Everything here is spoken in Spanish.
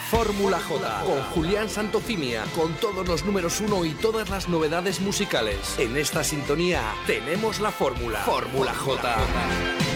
Fórmula J, con Julián Santofimia, con todos los números 1 y todas las novedades musicales. En esta sintonía tenemos la fórmula. Fórmula J.